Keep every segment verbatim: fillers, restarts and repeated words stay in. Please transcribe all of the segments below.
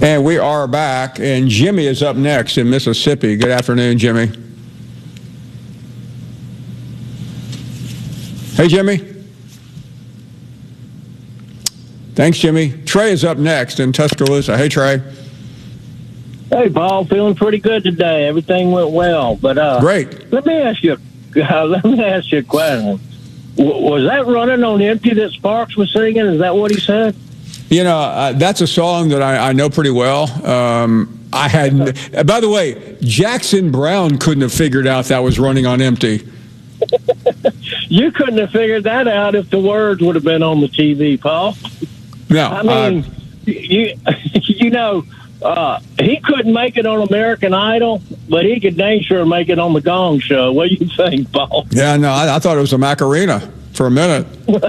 And we are back, and Jimmy is up next in Mississippi. Good afternoon, Jimmy. Hey, Jimmy. Thanks, Jimmy. Trey is up next in Tuscaloosa. Hey, Trey. Hey, Paul. Feeling pretty good today. Everything went well. But uh, Great. Let me ask you. Uh, let me ask you a question. W- was that running on empty that Sparks was singing? Is that what he said? You know, uh, that's a song that I, I know pretty well. Um, I had, uh, by the way, Jackson Brown couldn't have figured out that was running on empty. You couldn't have figured that out if the words would have been on the T V, Paul. No, I mean, uh, you you know, uh, he couldn't make it on American Idol, but he could dang sure make it on the Gong Show. What do you think, Paul? Yeah, no, I, I thought it was a Macarena for a minute.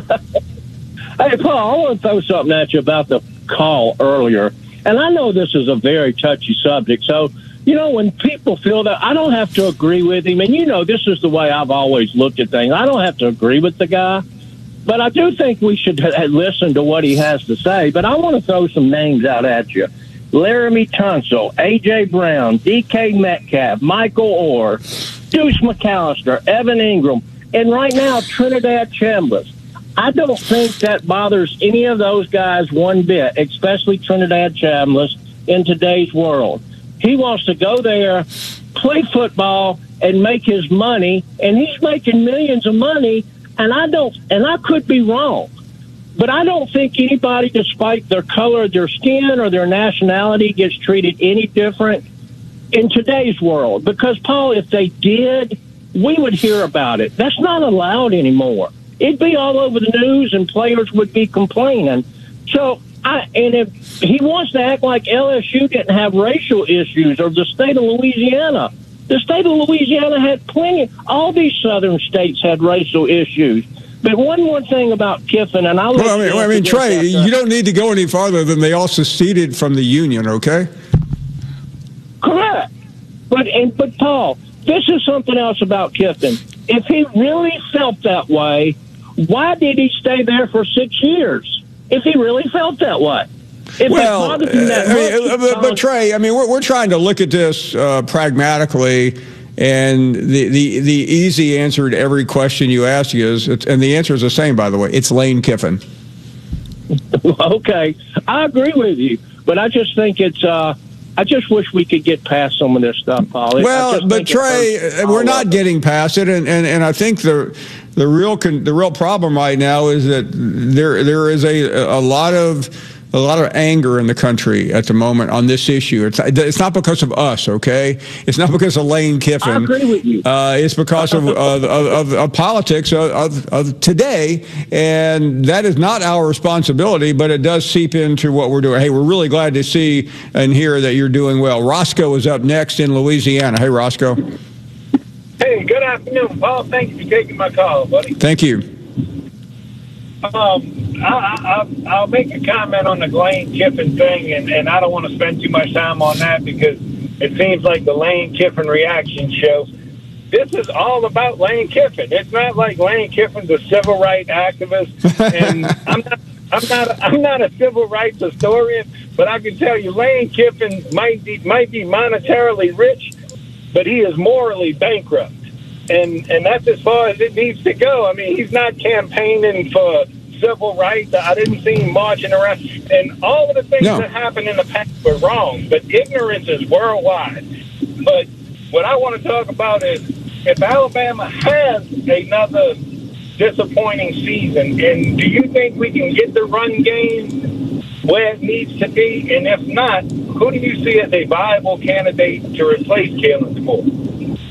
Hey, Paul, I want to throw something at you about the call earlier. And I know this is a very touchy subject. So, you know, when people feel that, I don't have to agree with him. And, you know, this is the way I've always looked at things. I don't have to agree with the guy. But I do think we should ha- listen to what he has to say. But I want to throw some names out at you. Laramie Tunsil, A J. Brown, D K. Metcalf, Michael Orr, Deuce McAllister, Evan Ingram, and right now Trinidad Chambliss. I don't think that bothers any of those guys one bit, especially Trinidad Chambliss in today's world. He wants to go there, play football, and make his money, and he's making millions of money, and I don't, and I could be wrong, but I don't think anybody, despite their color of their skin or their nationality, gets treated any different in today's world. Because, Paul, if they did, we would hear about it. That's not allowed anymore. It'd be all over the news, and players would be complaining. So, I, and if he wants to act like L S U didn't have racial issues, or the state of Louisiana, the state of Louisiana had plenty. All these southern states had racial issues. But one more thing about Kiffin, and I'll. Well, I mean, I mean Trey, you don't need to go any farther than they all seceded from the Union, okay? Correct. But and but Paul, this is something else about Kiffin. If he really felt that way, why did he stay there for six years? If he really felt that way. If well, it that I mean, much, but, but Trey, I mean, we're, we're trying to look at this uh, pragmatically, and the, the, the easy answer to every question you ask is, it's, and the answer is the same, by the way, it's Lane Kiffin. Okay, I agree with you, but I just think it's, uh, I just wish we could get past some of this stuff, Paul. Well, but Trey, we're not getting past it, and, and, and I think the the real con, the real problem right now is that there there is a a lot of a lot of anger in the country at the moment on this issue. It's it's not because of us, okay? It's not because of Lane Kiffin. I agree with you. Uh, it's because of of, of, of politics of, of, of today, and that is not our responsibility, but it does seep into what we're doing. Hey, we're really glad to see and hear that you're doing well. Roscoe is up next in Louisiana. Hey, Roscoe. Hey, good afternoon, Paul. Thank you for taking my call, buddy. Thank you. Um, I, I, I'll make a comment on the Lane Kiffin thing, and, and I don't want to spend too much time on that because it seems like the Lane Kiffin reaction show. This is all about Lane Kiffin. It's not like Lane Kiffin's a civil rights activist, and I'm not, I'm not, I'm not a civil rights historian, but I can tell you, Lane Kiffin might be, might be monetarily rich, but he is morally bankrupt. And and that's as far as it needs to go. I mean, he's not campaigning for civil rights. I didn't see him marching around. And all of the things no. that happened in the past were wrong. But ignorance is worldwide. But what I want to talk about is if Alabama has another disappointing season, and do you think we can get the run game where it needs to be? And if not, who do you see as a viable candidate to replace Kalen Moore?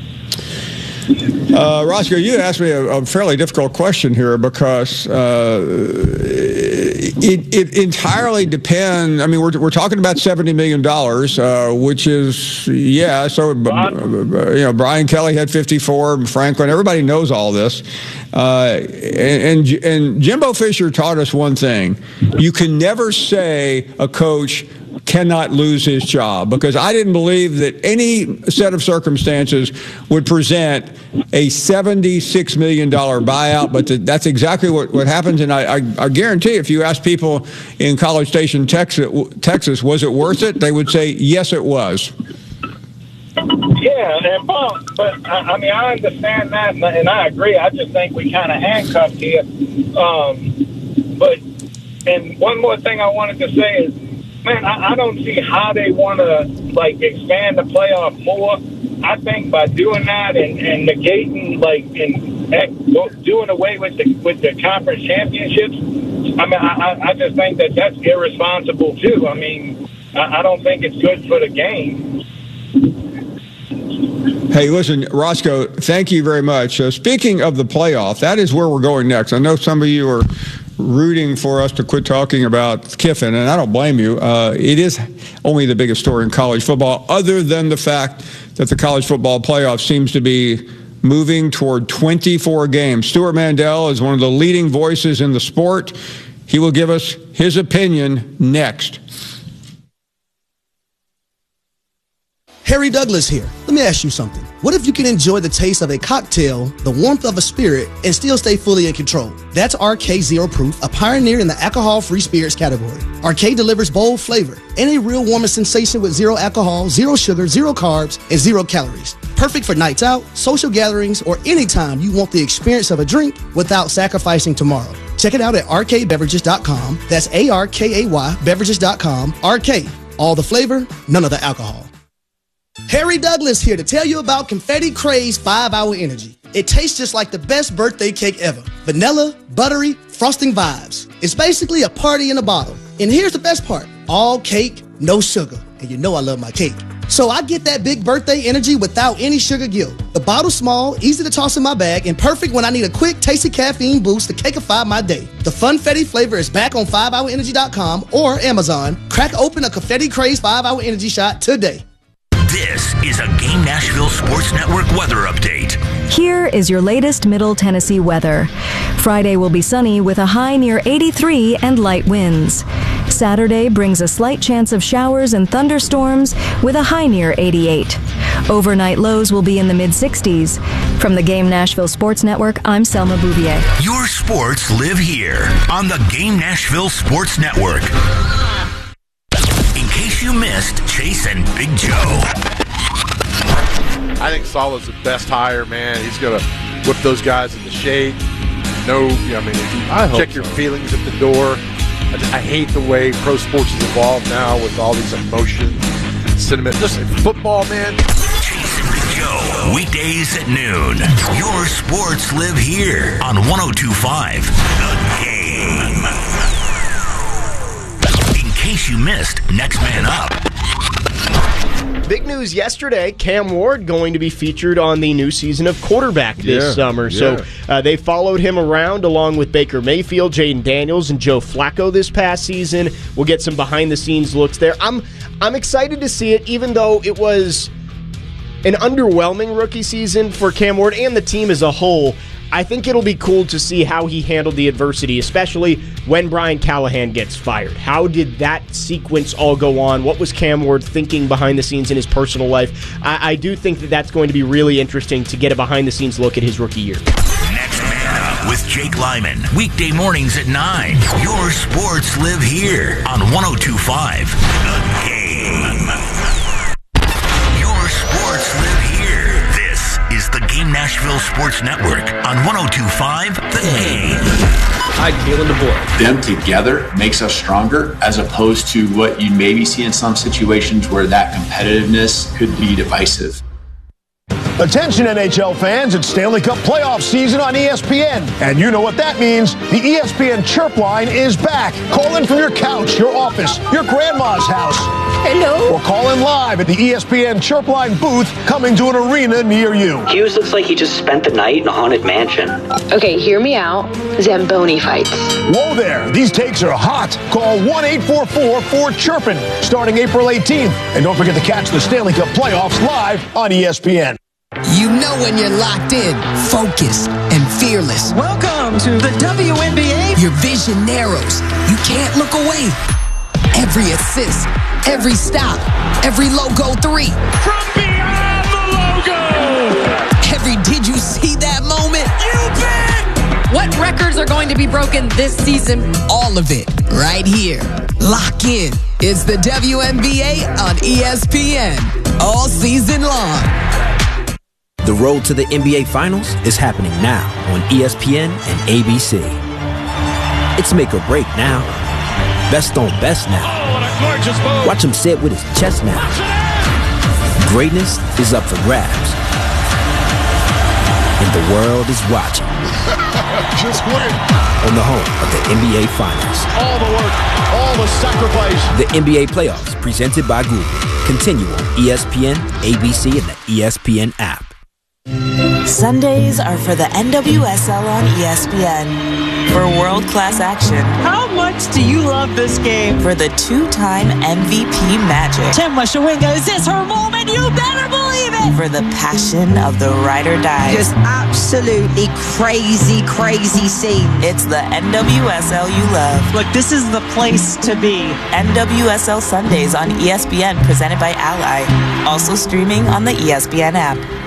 Uh, Roscoe, you asked me a, a fairly difficult question here because uh, it, it entirely depends. I mean, we're we're talking about seventy million dollars, uh, which is yeah. So uh, you know, Brian Kelly had fifty-four, Franklin. Everybody knows all this, uh, and, and and Jimbo Fisher taught us one thing: you can never say a coach cannot lose his job, because I didn't believe that any set of circumstances would present a seventy-six million dollars buyout, but th- that's exactly what, what happens. And I, I, I guarantee if you ask people in College Station, Texas, Texas, was it worth it? They would say, yes, it was. Yeah, and Paul, but I, I mean, I understand that, and, and I agree. I just think we kind of handcuffed here. Um, but, and one more thing I wanted to say is, man, I, I don't see how they want to, like, expand the playoff more. I think by doing that and, and negating, like, and doing away with the with the conference championships, I mean, I, I just think that that's irresponsible, too. I mean, I, I don't think it's good for the game. Hey, listen, Roscoe, thank you very much. Uh, speaking of the playoff, that is where we're going next. I know some of you are rooting for us to quit talking about Kiffin, and I don't blame you. Uh, it is only the biggest story in college football, other than the fact that the college football playoff seems to be moving toward twenty-four games. Stuart Mandel is one of the leading voices in the sport. He will give us his opinion next. Harry Douglas here. Let me ask you something. What if you can enjoy the taste of a cocktail, the warmth of a spirit, and still stay fully in control? That's R K Zero Proof, a pioneer in the alcohol-free spirits category. R K delivers bold flavor and a real warming sensation with zero alcohol, zero sugar, zero carbs, and zero calories. Perfect for nights out, social gatherings, or anytime you want the experience of a drink without sacrificing tomorrow. Check it out at R K beverages dot com. That's A R K A Y beverages dot com. R K. All the flavor, none of the alcohol. Harry Douglas here to tell you about Confetti Craze five hour Energy. It tastes just like the best birthday cake ever. Vanilla, buttery, frosting vibes. It's basically a party in a bottle. And here's the best part. All cake, no sugar. And you know I love my cake. So I get that big birthday energy without any sugar guilt. The bottle's small, easy to toss in my bag, and perfect when I need a quick, tasty caffeine boost to cakeify my day. The Funfetti flavor is back on five hour energy dot com or Amazon. Crack open a Confetti Craze five hour Energy shot today. This is a Game Nashville Sports Network weather update. Here is your latest Middle Tennessee weather. Friday will be sunny with a high near eighty-three and light winds. Saturday brings a slight chance of showers and thunderstorms with a high near eighty-eight. Overnight lows will be in the mid sixties. From the Game Nashville Sports Network, I'm Selma Bouvier. Your sports live here on the Game Nashville Sports Network. In case you missed Chase and Big Joe. I think Saleh's the best hire, man. He's going to whip those guys in the shade. No, I mean, if you I check your so. feelings at the door. I, just, I hate the way pro sports is evolved now with all these emotions, sentiment. Just like football, man. Chase and Big Joe, weekdays at noon. Your sports live here on one oh two point five The Game. In case you missed Next Man Up. Big news yesterday, Cam Ward going to be featured on the new season of Quarterback this yeah, summer. Yeah. So uh, they followed him around along with Baker Mayfield, Jaden Daniels, and Joe Flacco this past season. We'll get some behind-the-scenes looks there. I'm I'm excited to see it, even though it was an underwhelming rookie season for Cam Ward and the team as a whole. I think it'll be cool to see how he handled the adversity, especially when Brian Callahan gets fired. How did that sequence all go on? What was Cam Ward thinking behind the scenes in his personal life? I, I do think that that's going to be really interesting to get a behind-the-scenes look at his rookie year. Next Man Up with Jake Lyman. Weekday mornings at nine. Your sports live here on one oh two point five The Game. Your sports live here. This is the Game Nashville Sports Network on one oh two point five The Game. Hi, Kalen DeBoer. Them together makes us stronger, as opposed to what you maybe see in some situations where that competitiveness could be divisive. Attention N H L fans, it's Stanley Cup playoff season on E S P N. And you know what that means. The E S P N Chirp line is back. Call in from your couch, your office, your grandma's house. Hello? Or call in live at the E S P N Chirp line booth coming to an arena near you. Hughes looks like he just spent the night in a haunted mansion. Okay, hear me out. Zamboni fights. Whoa there. These takes are hot. Call one eight four four four chirpin starting April eighteenth. And don't forget to catch the Stanley Cup playoffs live on E S P N. You know when you're locked in, focused, and fearless. Welcome to the W N B A. Your vision narrows. You can't look away. Every assist, every stop, every logo three. From beyond the logo! Every did you see that moment? You bet! What records are going to be broken this season? All of it, right here. Lock in. It's the W N B A on E S P N. All season long. The road to the N B A Finals is happening now on E S P N and A B C. It's make or break now. Best on best now. Watch him say it with his chest now. Greatness is up for grabs. And the world is watching. Just win. On the home of the N B A Finals. All the work, all the sacrifice. The N B A Playoffs, presented by Google. Continue on E S P N, A B C, and the E S P N app. Sundays are for the N W S L on E S P N. For world-class action. How much do you love this game? For the two-time M V P magic. Tim Washawinga, is this her moment? You better believe it! For the passion of the ride or die. Just absolutely crazy, crazy scene. It's the N W S L you love. Look, this is the place to be. N W S L Sundays on E S P N, presented by Ally. Also streaming on the E S P N app.